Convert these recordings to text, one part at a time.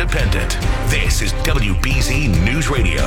independent. This is WBZ News Radio.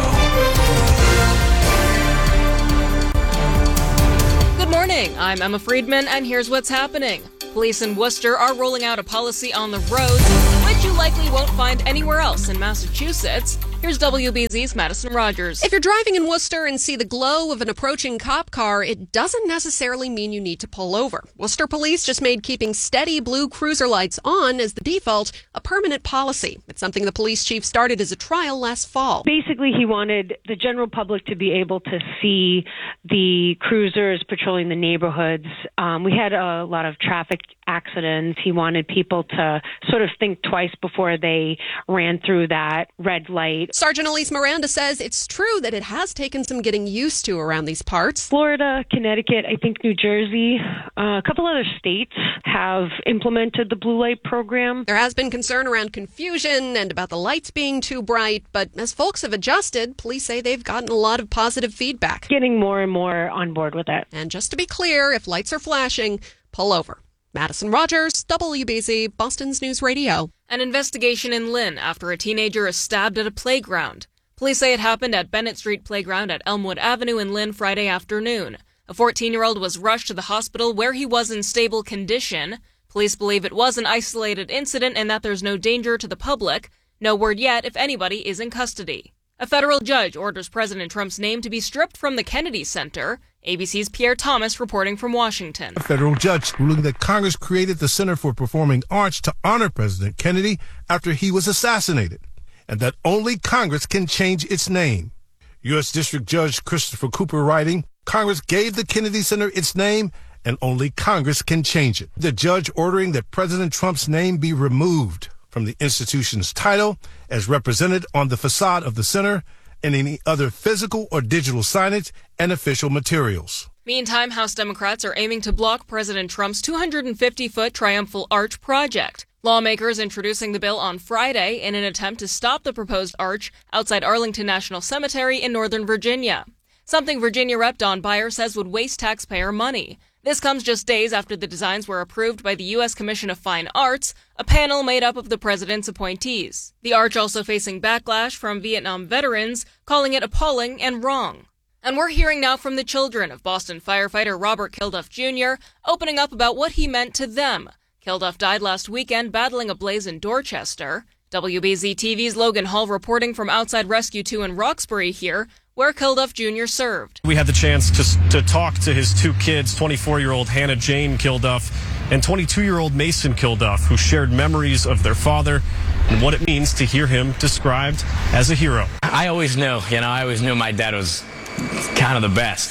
Good morning, I'm Emma Friedman, and here's what's happening. Police in Worcester are rolling out a policy on the roads, which you likely won't find anywhere else in Massachusetts. Here's WBZ's Madison Rogers. If you're driving in Worcester and see the glow of an approaching cop car, it doesn't necessarily mean you need to pull over. Worcester police just made keeping steady blue cruiser lights on as the default a permanent policy. It's something the police chief started as a trial last fall. Basically, he wanted the general public to be able to see the cruisers patrolling the neighborhoods. We had a lot of traffic accidents. He wanted people to sort of think twice before they ran through that red light. Sergeant Elise Miranda says it's true that it has taken some getting used to around these parts. Florida, Connecticut, I think New Jersey, a couple other states have implemented the blue light program. There has been concern around confusion and about the lights being too bright, but as folks have adjusted, police say they've gotten a lot of positive feedback. Getting more and more on board with it. And just to be clear, if lights are flashing, pull over. Madison Rogers, WBZ, Boston's News Radio. An investigation in Lynn after a teenager is stabbed at a playground. Police say it happened at Bennett Street Playground at Elmwood Avenue in Lynn Friday afternoon. A 14-year-old was rushed to the hospital where he was in stable condition. Police believe it was an isolated incident and that there's no danger to the public. No word yet if anybody is in custody. A federal judge orders President Trump's name to be stripped from the Kennedy Center. ABC's Pierre Thomas reporting from Washington. A federal judge ruling that Congress created the Center for Performing Arts to honor President Kennedy after he was assassinated, and that only Congress can change its name. U.S. District Judge Christopher Cooper writing, Congress gave the Kennedy Center its name, and only Congress can change it. The judge ordering that President Trump's name be removed from the institution's title as represented on the facade of the center and any other physical or digital signage and official materials. Meantime, House Democrats are aiming to block President Trump's 250-foot Triumphal Arch project. Lawmakers introducing the bill on Friday in an attempt to stop the proposed arch outside Arlington National Cemetery in Northern Virginia. Something Virginia Rep. Don Beyer says would waste taxpayer money. This comes just days after the designs were approved by the U.S. Commission of Fine Arts, a panel made up of the president's appointees. The arch also facing backlash from Vietnam veterans, calling it appalling and wrong. And we're hearing now from the children of Boston firefighter Robert Kilduff Jr., opening up about what he meant to them. Kilduff died last weekend battling a blaze in Dorchester. WBZ TV's Logan Hall reporting from outside Rescue 2 in Roxbury here, where Kilduff Jr. served. We had the chance to talk to his two kids, 24-year-old Hannah Jane Kilduff and 22-year-old Mason Kilduff, who shared memories of their father and what it means to hear him described as a hero. I always knew my dad was kind of the best,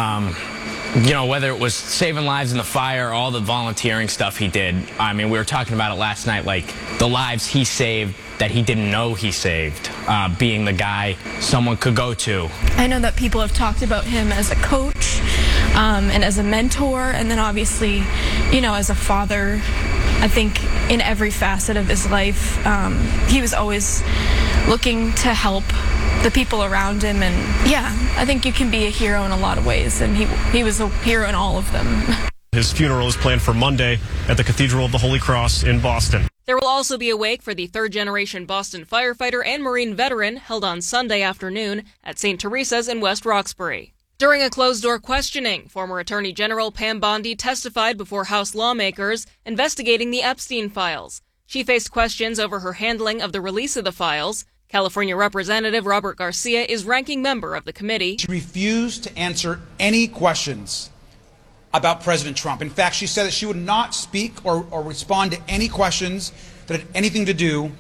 whether it was saving lives in the fire, all the volunteering stuff he did. I mean, we were talking about it last night, like the lives he saved that he didn't know he saved, being the guy someone could go to. I know that people have talked about him as a coach and as a mentor, and then obviously, as a father. I think in every facet of his life, he was always looking to help the people around him, and I think you can be a hero in a lot of ways, and he was a hero in all of them. His funeral is planned for Monday at the Cathedral of the Holy Cross in Boston. There will also be a wake for the third-generation Boston firefighter and Marine veteran held on Sunday afternoon at St. Teresa's in West Roxbury. During a closed-door questioning, former Attorney General Pam Bondi testified before House lawmakers investigating the Epstein files. She faced questions over her handling of the release of the files. California Representative Robert Garcia is ranking member of the committee. She refused to answer any questions about President Trump. In fact, she said that she would not speak or respond to any questions that had anything to do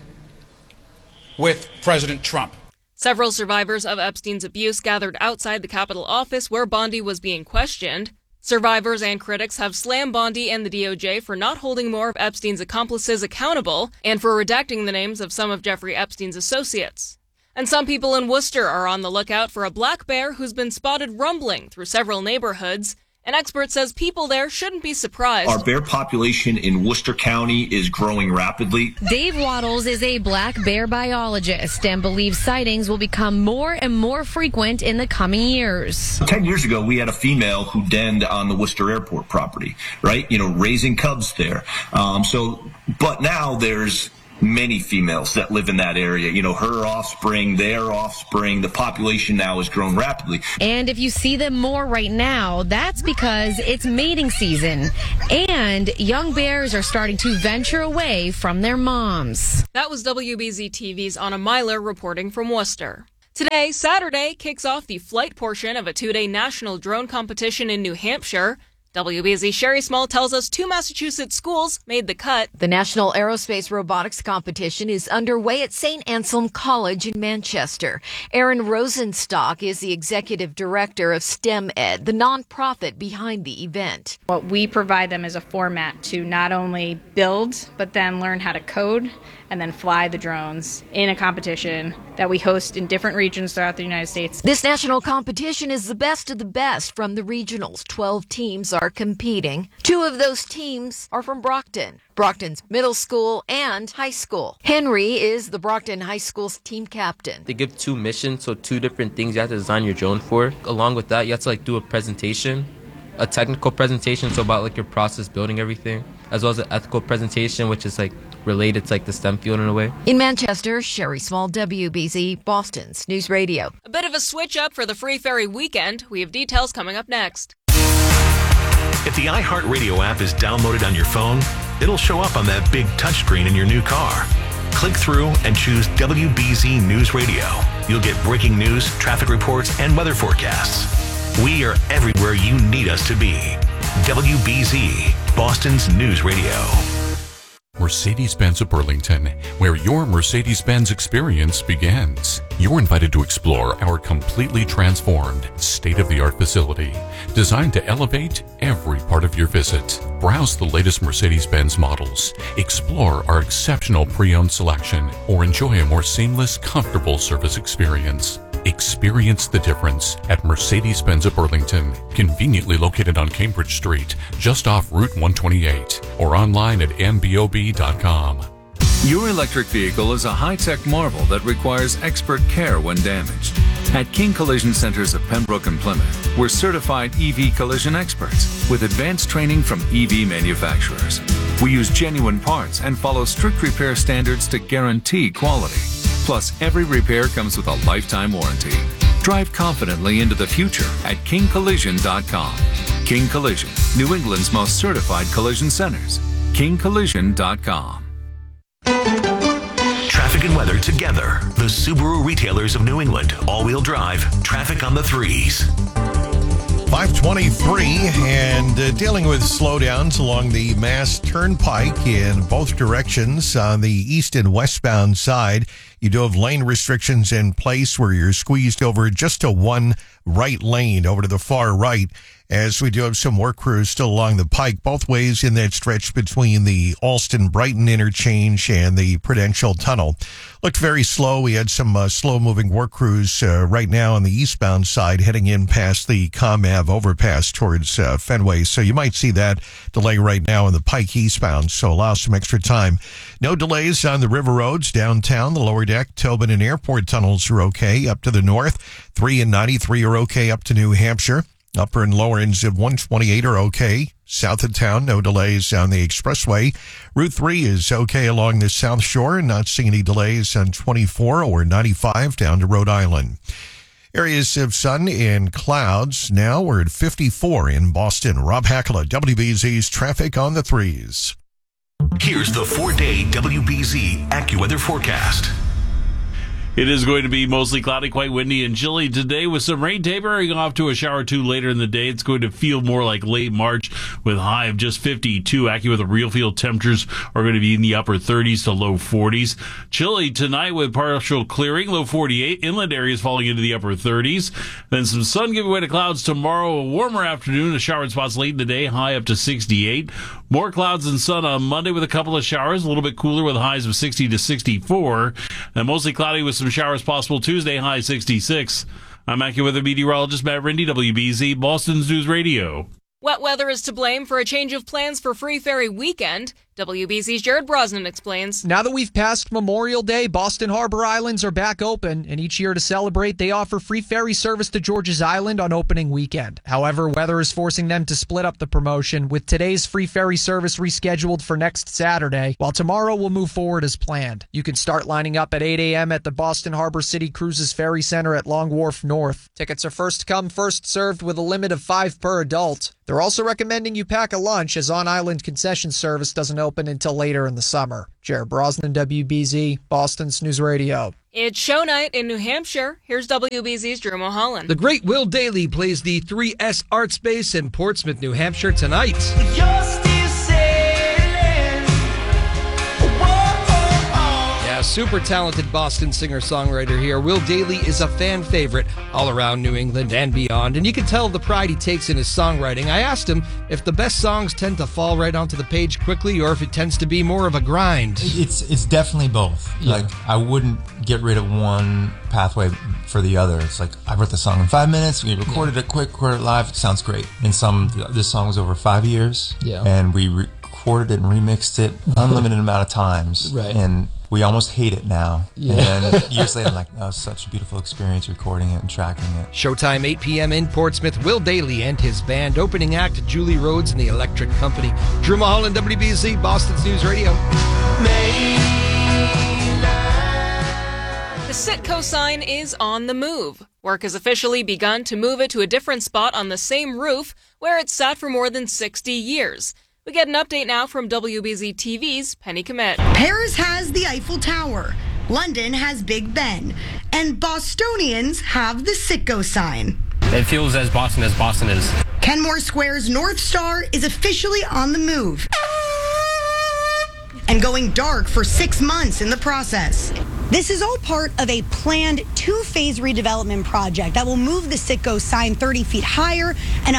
with President Trump. Several survivors of Epstein's abuse gathered outside the Capitol office where Bondi was being questioned. Survivors and critics have slammed Bondi and the DOJ for not holding more of Epstein's accomplices accountable and for redacting the names of some of Jeffrey Epstein's associates. And some people in Worcester are on the lookout for a black bear who's been spotted rumbling through several neighborhoods. An expert says people there shouldn't be surprised. Our bear population in Worcester County is growing rapidly. Dave Waddles is a black bear biologist and believes sightings will become more and more frequent in the coming years. 10 years ago, we had a female who denned on the Worcester Airport property, right? Raising cubs there. But now there's many females that live in that area. You know, her offspring, their offspring, the population now has grown rapidly. And if you see them more right now, that's because it's mating season. And young bears are starting to venture away from their moms. That was WBZ TV's Anna Myler reporting from Worcester. Today, Saturday, kicks off the flight portion of a 2-day national drone competition in New Hampshire. WBZ Sherry Small tells us 2 Massachusetts schools made the cut. The National Aerospace Robotics Competition is underway at St. Anselm College in Manchester. Aaron Rosenstock is the executive director of STEM Ed, the nonprofit behind the event. What we provide them is a format to not only build, but then learn how to code and then fly the drones in a competition that we host in different regions throughout the United States. This national competition is the best of the best from the regionals. 12 teams are competing. 2 of those teams are from Brockton. Brockton's middle school and high school. Henry is the Brockton High School's team captain. They give 2 missions, so 2 different things you have to design your drone for. Along with that, you have to do a presentation, a technical presentation, so about your process building everything, as well as an ethical presentation, which is related to the STEM field in a way. In Manchester, Sherry Small, WBZ, Boston's News Radio. A bit of a switch up for the Free Ferry weekend. We have details coming up next. If the iHeartRadio app is downloaded on your phone, it'll show up on that big touchscreen in your new car. Click through and choose WBZ News Radio. You'll get breaking news, traffic reports, and weather forecasts. We are everywhere you need us to be. WBZ, Boston's News Radio. Mercedes-Benz of Burlington, where your Mercedes-Benz experience begins. You're invited to explore our completely transformed, state-of-the-art facility, designed to elevate every part of your visit. Browse the latest Mercedes-Benz models, explore our exceptional pre-owned selection, or enjoy a more seamless, comfortable service experience. Experience the difference at Mercedes-Benz of Burlington, conveniently located on Cambridge Street, just off Route 128, or online at mbob.com. Your electric vehicle is a high-tech marvel that requires expert care when damaged. At King Collision Centers of Pembroke and Plymouth, we're certified EV collision experts with advanced training from EV manufacturers. We use genuine parts and follow strict repair standards to guarantee quality. Plus, every repair comes with a lifetime warranty. Drive confidently into the future at kingcollision.com. King Collision, New England's most certified collision centers. kingcollision.com. Traffic and weather together. The Subaru retailers of New England. All-wheel drive. Traffic on the 3s. 523 and dealing with slowdowns along the Mass Turnpike in both directions on the east and westbound side. You do have lane restrictions in place where you're squeezed over just to one right lane over to the far right, as we do have some work crews still along the pike, both ways in that stretch between the Alston-Brighton interchange and the Prudential Tunnel. Looked very slow. We had some slow-moving work crews right now on the eastbound side heading in past the ComAv overpass towards Fenway. So you might see that delay right now in the pike eastbound, so allow some extra time. No delays on the river roads downtown. The lower deck, Tobin and Airport tunnels are okay up to the north. 3 and 93 are okay up to New Hampshire. Upper and lower ends of 128 are okay. South of town, no delays on the expressway. Route 3 is okay along the South Shore, and not seeing any delays on 24 or 95 down to Rhode Island. Areas of sun and clouds. Now we're at 54 in Boston. Rob Hackala, WBZ's Traffic on the 3s. Here's the 4-day WBZ AccuWeather forecast. It is going to be mostly cloudy, quite windy and chilly today with some rain tapering off to a shower or two later in the day. It's going to feel more like late March with a high of just 52. AccuWeather real field temperatures are going to be in the upper 30s to low 40s. Chilly tonight with partial clearing, low 48. Inland areas falling into the upper 30s. Then some sun giving way to clouds tomorrow. A warmer afternoon, a shower in spots late in the day, high up to 68. More clouds and sun on Monday with a couple of showers, a little bit cooler with highs of 60 to 64. And mostly cloudy with some showers possible Tuesday, high 66. I'm AccuWeather meteorologist Matt Rindy, WBZ, Boston's News Radio. Wet weather is to blame for a change of plans for Free Ferry weekend. WBZ's Jared Brosnan explains. Now that we've passed Memorial Day, Boston Harbor Islands are back open, and each year to celebrate, they offer free ferry service to George's Island on opening weekend. However, weather is forcing them to split up the promotion, with today's free ferry service rescheduled for next Saturday, while tomorrow will move forward as planned. You can start lining up at 8 a.m. at the Boston Harbor City Cruises Ferry Center at Long Wharf North. Tickets are first come, first served with a limit of 5 per adult. They're also recommending you pack a lunch, as on-island concession service doesn't open until later in the summer. Jared Brosnan, WBZ, Boston's News Radio. It's show night in New Hampshire. Here's WBZ's Drew Mulholland. The great Will Dailey plays the 3S Art Space in Portsmouth, New Hampshire tonight. Super talented Boston singer-songwriter here. Will Dailey is a fan favorite all around New England and beyond, and you can tell the pride he takes in his songwriting. I asked him if the best songs tend to fall right onto the page quickly or if it tends to be more of a grind. It's definitely both. Yeah. Like, I wouldn't get rid of one pathway for the other. It's like, I wrote the song in 5 minutes, we recorded it quick, recorded it live, it sounds great. In this song was over 5 years, and we recorded it and remixed it unlimited amount of times. Right. And we almost hate it now. Yeah. And years later, I'm like, oh, such a beautiful experience recording it and tracking it. Showtime 8 p.m. in Portsmouth. Will Dailey and his band. Opening act, Julie Rhodes and the Electric Company. Drew Mulholland, WBZ, Boston's News Radio. The Citco sign is on the move. Work has officially begun to move it to a different spot on the same roof where it sat for more than 60 years. We get an update now from WBZ TV's Penny Commit. Paris has the Eiffel Tower, London has Big Ben, and Bostonians have the Citgo sign. It feels as Boston is. Kenmore Square's North Star is officially on the move and going dark for 6 months in the process. This is all part of a planned 2-phase redevelopment project that will move the Citgo sign 30 feet higher and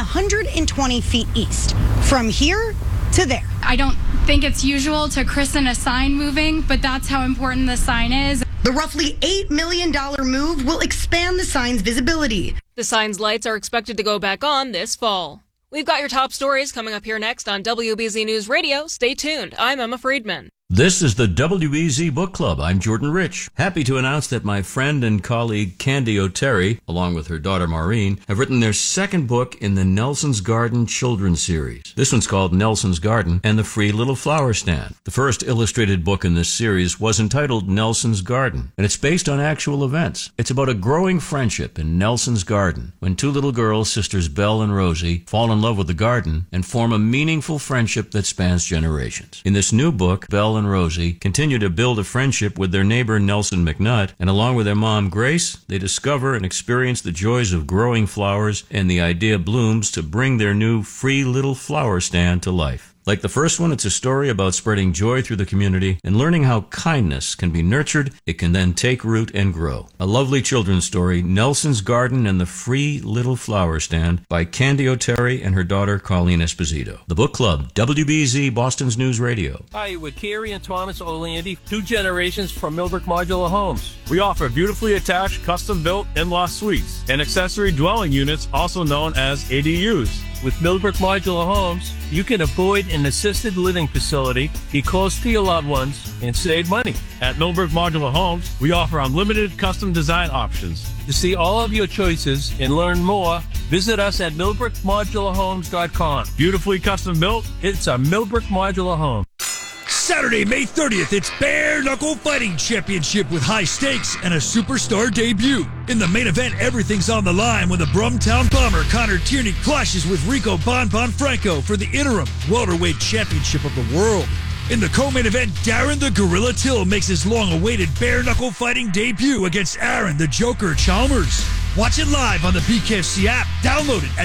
120 feet east. From here to there. I don't think it's usual to christen a sign moving, but that's how important the sign is. The roughly $8 million move will expand the sign's visibility. The sign's lights are expected to go back on this fall. We've got your top stories coming up here next on WBZ News Radio. Stay tuned. I'm Emma Friedman. This is the WBZ Book Club. I'm Jordan Rich. Happy to announce that my friend and colleague Candy O'Terry, along with her daughter Maureen, have written their second book in the Nelson's Garden children's series. This one's called Nelson's Garden and the Free Little Flower Stand. The first illustrated book in this series was entitled Nelson's Garden, and it's based on actual events. It's about a growing friendship in Nelson's Garden when 2 little girls, sisters Belle and Rosie, fall in love with the garden and form a meaningful friendship that spans generations. In this new book, Belle and Rosie continue to build a friendship with their neighbor Nelson McNutt, and along with their mom Grace, they discover and experience the joys of growing flowers, and the idea blooms to bring their new Free Little Flower Stand to life. Like the first one, it's a story about spreading joy through the community and learning how kindness can be nurtured. It can then take root and grow. A lovely children's story, Nelson's Garden and the Free Little Flower Stand by Candy O'Terry and her daughter Colleen Esposito. The Book Club, WBZ, Boston's News Radio. Hi, we're Carrie and Thomas Orlandi, 2 generations from Millbrook Modular Homes. We offer beautifully attached, custom-built in-law suites and accessory dwelling units, also known as ADUs. With Millbrook Modular Homes, you can avoid an assisted living facility, be close to your loved ones, and save money. At Millbrook Modular Homes, we offer unlimited custom design options. To see all of your choices and learn more, visit us at millbrookmodularhomes.com. Beautifully custom built, it's a Millbrook Modular Home. Saturday, May 30th, it's Bare Knuckle Fighting Championship with high stakes and a superstar debut. In the main event, everything's on the line when the Brumtown Bomber Connor Tierney clashes with Rico Bon Franco for the interim welterweight championship of the world. In the co-main event, Darren the Gorilla Till makes his long-awaited bare knuckle fighting debut against Aaron the Joker Chalmers. Watch it live on the BKFC app. Download it at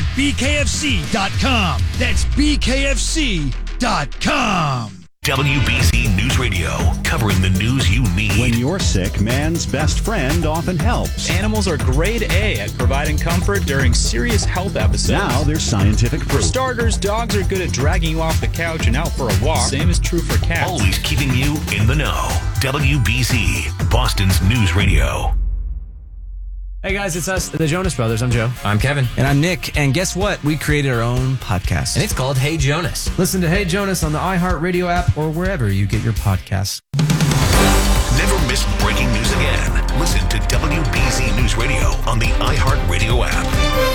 bkfc.com. That's bkfc.com. WBZ News Radio, covering the news you need. When you're sick, man's best friend often helps. Animals are grade A at providing comfort during serious health episodes. Now there's scientific proof. For starters, dogs are good at dragging you off the couch and out for a walk. Same is true for cats. Always keeping you in the know. WBZ, Boston's News Radio. Hey guys, it's us, the Jonas Brothers. I'm Joe. I'm Kevin. And I'm Nick. And guess what? We created our own podcast. And it's called Hey Jonas. Listen to Hey Jonas on the iHeartRadio app or wherever you get your podcasts. Never miss breaking news again. Listen to WBZ News Radio on the iHeartRadio app.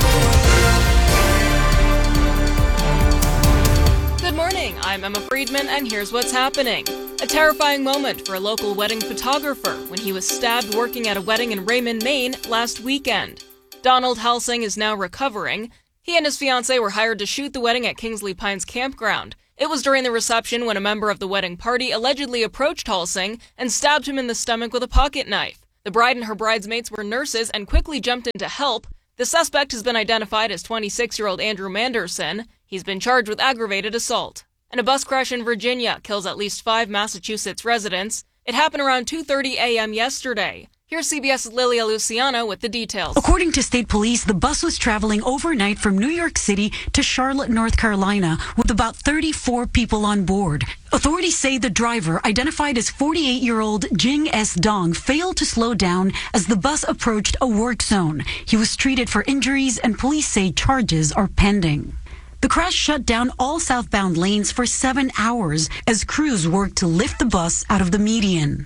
Good morning, I'm Emma Friedman, and here's what's happening. A terrifying moment for a local wedding photographer when he was stabbed working at a wedding in Raymond, Maine last weekend. Donald Helsing is now recovering. He and his fiancée were hired to shoot the wedding at Kingsley Pines Campground. It was during the reception when a member of the wedding party allegedly approached Helsing and stabbed him in the stomach with a pocket knife. The bride and her bridesmaids were nurses and quickly jumped in to help. The suspect has been identified as 26-year-old Andrew Manderson. He's been charged with aggravated assault. And a bus crash in Virginia kills at least 5 Massachusetts residents. It happened around 2:30 a.m. yesterday. Here's CBS's Lilia Luciano with the details. According to state police, the bus was traveling overnight from New York City to Charlotte, North Carolina, with about 34 people on board. Authorities say the driver, identified as 48-year-old Jing S. Dong, failed to slow down as the bus approached a work zone. He was treated for injuries, and police say charges are pending. The crash shut down all southbound lanes for 7 hours as crews worked to lift the bus out of the median.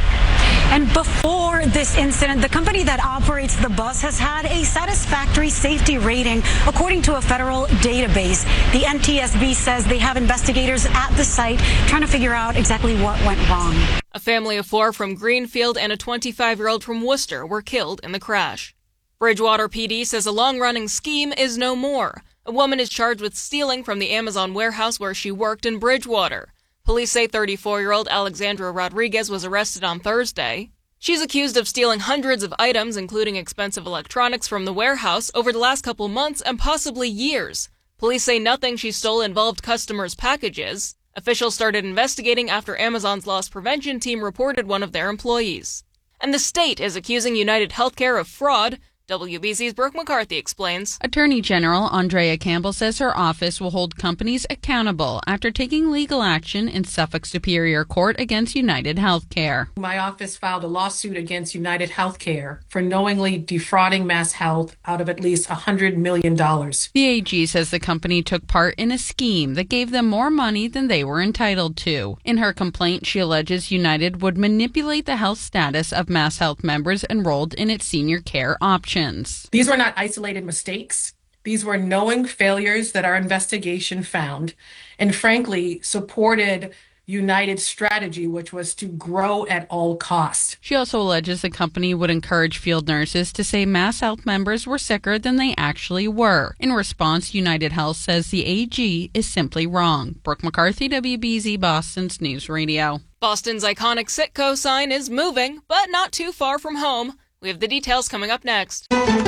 And before this incident, the company that operates the bus has had a satisfactory safety rating. According to a federal database, the NTSB says they have investigators at the site trying to figure out exactly what went wrong. A family of 4 from Greenfield and a 25-year-old from Worcester were killed in the crash. Bridgewater PD says a long-running scheme is no more. A woman is charged with stealing from the Amazon warehouse where she worked in Bridgewater. Police say 34-year-old Alexandra Rodriguez was arrested on Thursday. She's accused of stealing hundreds of items, including expensive electronics, from the warehouse over the last couple months and possibly years. Police say nothing she stole involved customers' packages. Officials started investigating after Amazon's loss prevention team reported one of their employees. And the state is accusing United Healthcare of fraud. WBZ's Brooke McCarthy explains. Attorney General Andrea Campbell says her office will hold companies accountable after taking legal action in Suffolk Superior Court against United Healthcare. My office filed a lawsuit against United Healthcare for knowingly defrauding MassHealth out of at least $100 million. The AG says the company took part in a scheme that gave them more money than they were entitled to. In her complaint, she alleges United would manipulate the health status of MassHealth members enrolled in its senior care option. These were not isolated mistakes. These were knowing failures that our investigation found, and frankly, supported United's strategy, which was to grow at all costs. She also alleges the company would encourage field nurses to say MassHealth members were sicker than they actually were. In response, United Health says the AG is simply wrong. Brooke McCarthy, WBZ Boston's News Radio. Boston's iconic Citgo sign is moving, but not too far from home. We have the details coming up next.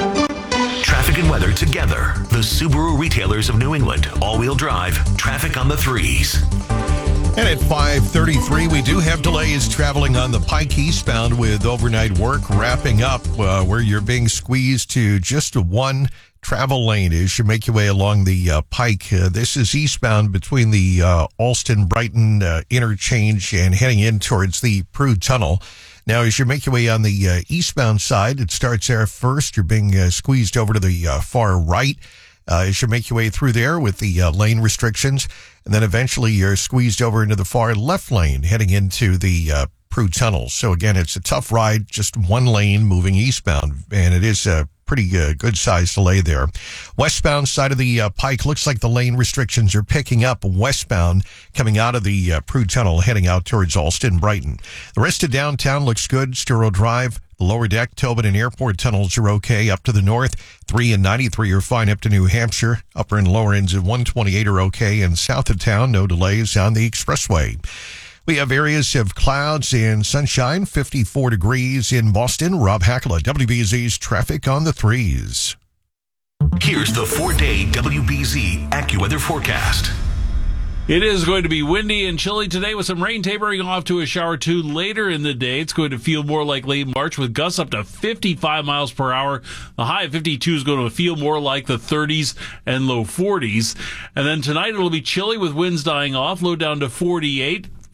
Traffic and weather together. The Subaru retailers of New England. All-wheel drive. Traffic on the 3s. And at 5:33, we do have delays traveling on the Pike eastbound with overnight work wrapping up where you're being squeezed to just one travel lane as you make your way along the Pike. This is eastbound between the Alston-Brighton interchange and heading in towards the Prue Tunnel. Now, as you make your way on the eastbound side, it starts there first. You're being squeezed over to the far right as you make your way through there with the lane restrictions. And then eventually you're squeezed over into the far left lane heading into the Prue Tunnel. So, again, it's a tough ride, just one lane moving eastbound. And it is a pretty good size delay there. Westbound side of the Pike, looks like the lane restrictions are picking up westbound coming out of the Prue Tunnel heading out towards Alston-Brighton. The rest of downtown looks good. Sturo Drive, the lower deck, Tobin and Airport tunnels are okay. Up to the north, 3 and 93 are fine up to New Hampshire. Upper and lower ends of 128 are okay. And south of town, no delays on the expressway. We have areas of clouds and sunshine, 54 degrees in Boston. Rob Hackala, WBZ's Traffic on the 3s. Here's the 4-day WBZ AccuWeather forecast. It is going to be windy and chilly today with some rain tapering off to a shower or two later in the day. It's going to feel more like late March with gusts up to 55 miles per hour. The high of 52 is going to feel more like the 30s and low 40s. And then tonight it'll be chilly with winds dying off, low down to 48.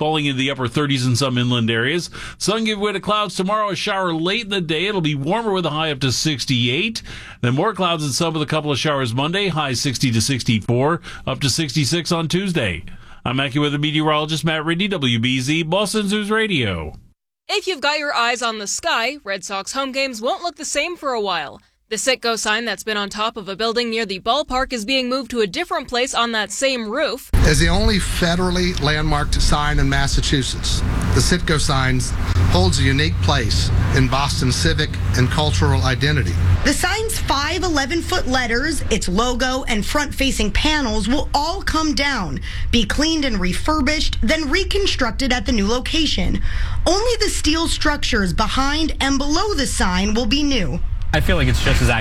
falling into the upper 30s in some inland areas. Sun give way to clouds tomorrow, a shower late in the day. It'll be warmer with a high up to 68. Then more clouds and sun with a couple of showers Monday, high 60 to 64, up to 66 on Tuesday. I'm AccuWeather meteorologist Matt Ridley, WBZ Boston News Radio. If you've got your eyes on the sky, Red Sox home games won't look the same for a while. The Citgo sign that's been on top of a building near the ballpark is being moved to a different place on that same roof. As the only federally landmarked sign in Massachusetts, the Citgo sign holds a unique place in Boston's civic and cultural identity. The sign's 5 11-foot letters, its logo, and front-facing panels will all come down, be cleaned and refurbished, then reconstructed at the new location. Only the steel structures behind and below the sign will be new. I feel like it's just as